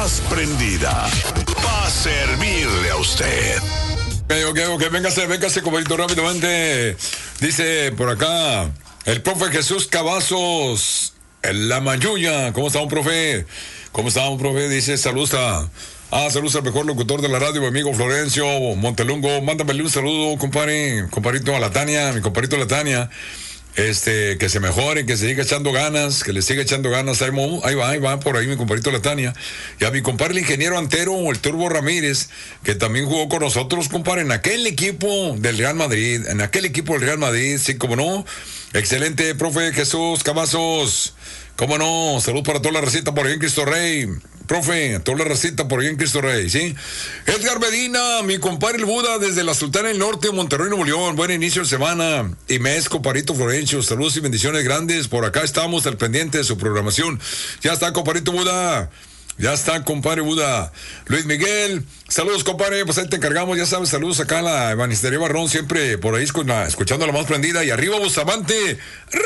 más prendida para servirle a usted. Ok, véngase, compadrito, rápidamente. Dice por acá, el profe Jesús Cavazos, La Mayuya. ¿Cómo está, profe? Dice, saludos al mejor locutor de la radio, mi amigo Florencio Montelungo. Mándamele un saludo, compadrito a la Tania, mi compadrito la Tania. Que se mejore, que se siga echando ganas, que le siga echando ganas. Ahí va por ahí mi compadrito la Tania. Y a mi compadre el ingeniero Antero, el Turbo Ramírez, que también jugó con nosotros, compadre, en aquel equipo del Real Madrid. Sí, cómo no. Excelente, profe Jesús Cavazos. Cómo no. Salud para toda la receta por ahí en Cristo Rey. Profe, toda la receta por ahí en Cristo Rey, ¿sí? Edgar Medina, mi compadre el Buda, desde la Sultana del Norte, Monterrey, Nuevo León. Buen inicio de semana. Y mes, compadrito Florencio. Saludos y bendiciones grandes. Por acá estamos al pendiente de su programación. Ya está, compadrito Buda. Compadre Buda. Luis Miguel, saludos, compadre. Pues ahí te encargamos, ya sabes, saludos acá a la Ebanistería Barrón, siempre por ahí escuchando la más prendida. Y arriba, Bustamante.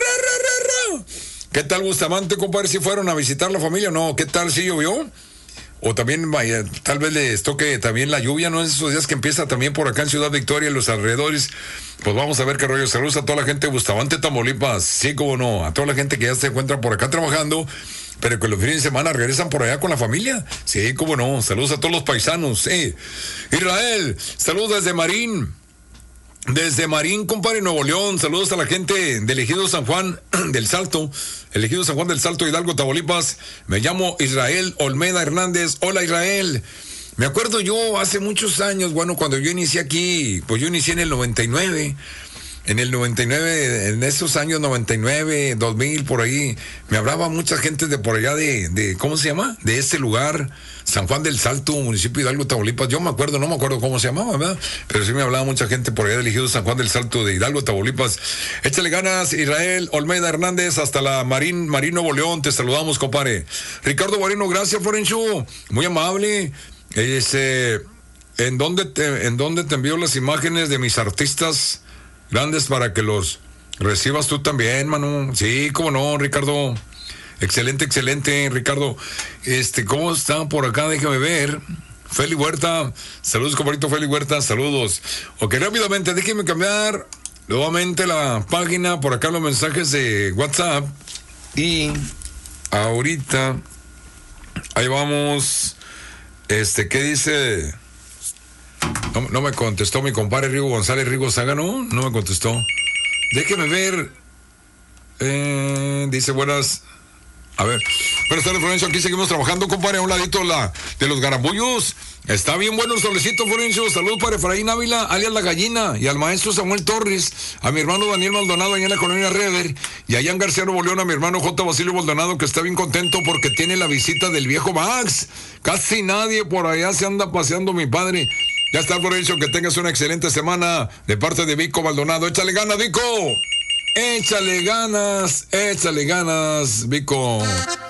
¿Qué tal, Bustamante, compadre? ¿Si fueron a visitar la familia o no? ¿Qué tal, si llovió? O también, vaya, tal vez les toque también la lluvia, ¿no? Esos días que empieza también por acá en Ciudad Victoria, en los alrededores. Pues vamos a ver qué rollo. Saludos a toda la gente de Bustamante, Tamaulipas. Sí, cómo no. A toda la gente que ya se encuentra por acá trabajando, pero que los fines de semana regresan por allá con la familia. Sí, cómo no. Saludos a todos los paisanos. Sí. Israel, saludos desde Marín. Desde Marín, compadre, Nuevo León. Saludos a la gente del Ejido San Juan del Salto. El Ejido San Juan del Salto, Hidalgo, Tamaulipas. Me llamo Israel Olmeda Hernández. Hola, Israel. Me acuerdo yo hace muchos años, bueno, cuando yo inicié aquí, pues yo inicié en el 99. En el 99, en esos años 99, 2000, por ahí, me hablaba mucha gente de por allá de ¿cómo se llama? De este lugar, San Juan del Salto, municipio de Hidalgo, Tamaulipas. Yo no me acuerdo cómo se llamaba, ¿verdad? Pero sí me hablaba mucha gente por allá del Ejido San Juan del Salto de Hidalgo, Tamaulipas. Échale ganas, Israel Olmeda Hernández, hasta la Marín Nuevo León. Te saludamos, compadre. Ricardo Guarino, gracias, Florencio. Muy amable. ¿En dónde te envío las imágenes de mis artistas grandes para que los recibas tú también, Manu? Sí, cómo no, Ricardo. Excelente, Ricardo. ¿Cómo está por acá? Déjame ver. Feli Huerta. Saludos, compadrito Feli Huerta. Saludos. Ok, rápidamente, déjeme cambiar nuevamente la página. Por acá los mensajes de WhatsApp. Y ahorita, ahí vamos. ¿Qué dice? No me contestó mi compadre Rigo González Saga, no me contestó. Déjeme ver. Dice buenas. A ver. Buenas tardes, Florencio. Aquí seguimos trabajando, compadre. A un ladito de los garambullos. Está bien bueno el solecito, Florencio. Saludos para Efraín Ávila, alias La Gallina, y al maestro Samuel Torres, a mi hermano Daniel Maldonado, allá en la colonia Rever, y allá en García Nuevo León, a mi hermano J. Basilio Maldonado, que está bien contento porque tiene la visita del viejo Max. Casi nadie por allá se anda paseando, mi padre. Ya está, Florencio, que tengas una excelente semana de parte de Vico Maldonado. Échale ganas, Vico. Échale ganas, Vico.